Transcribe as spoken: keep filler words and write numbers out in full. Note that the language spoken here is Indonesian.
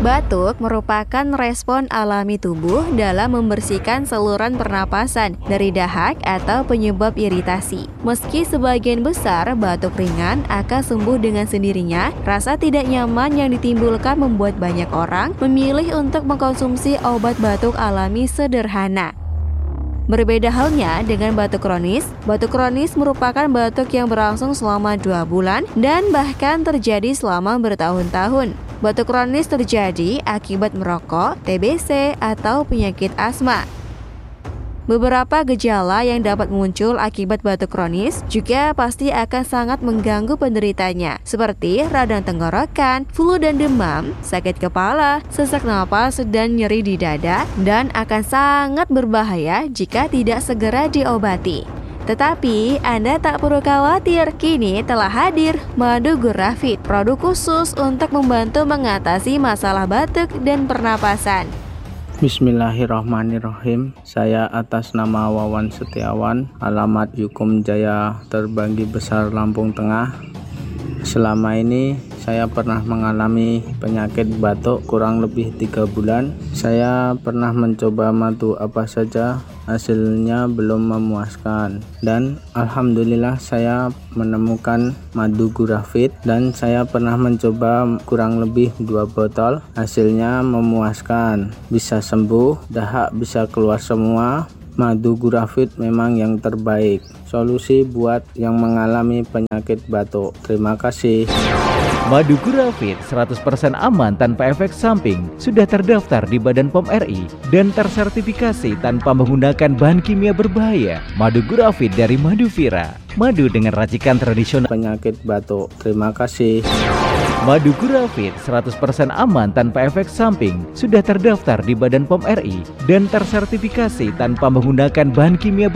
Batuk merupakan respon alami tubuh dalam membersihkan saluran pernapasan dari dahak atau penyebab iritasi. Meski sebagian besar batuk ringan akan sembuh dengan sendirinya, rasa tidak nyaman yang ditimbulkan membuat banyak orang memilih untuk mengkonsumsi obat batuk alami sederhana. Berbeda halnya dengan batuk kronis. Batuk kronis merupakan batuk yang berlangsung selama dua bulan dan bahkan terjadi selama bertahun-tahun. Batuk kronis terjadi akibat merokok, T B C, atau penyakit asma. Beberapa gejala yang dapat muncul akibat batuk kronis juga pasti akan sangat mengganggu penderitanya, seperti radang tenggorokan, flu dan demam, sakit kepala, sesak napas, dan nyeri di dada, dan akan sangat berbahaya jika tidak segera diobati. Tetapi Anda tak perlu khawatir, kini telah hadir Madu Gurafit, produk khusus untuk membantu mengatasi masalah batuk dan pernapasan. Bismillahirrahmanirrahim. Saya atas nama Wawan Setiawan, alamat Yukum Jaya Terbanggi Besar, Lampung Tengah. Selama ini saya pernah mengalami penyakit batuk kurang lebih tiga bulan. Saya pernah mencoba madu apa saja, hasilnya belum memuaskan. Dan alhamdulillah saya menemukan Madu Gurafit dan saya pernah mencoba kurang lebih dua botol. Hasilnya memuaskan, bisa sembuh, dahak bisa keluar semua. Madu Gurafit memang yang terbaik, solusi buat yang mengalami penyakit batuk. Terima kasih. Madu Gurafit seratus persen aman tanpa efek samping, sudah terdaftar di Badan P O M R I dan tersertifikasi tanpa menggunakan bahan kimia berbahaya. Madu Gurafit dari Maduvira, madu dengan racikan tradisional penyakit batuk. Terima kasih. Madu Gurafit seratus persen aman tanpa efek samping, sudah terdaftar di Badan P O M R I dan tersertifikasi tanpa menggunakan bahan kimia berbahaya.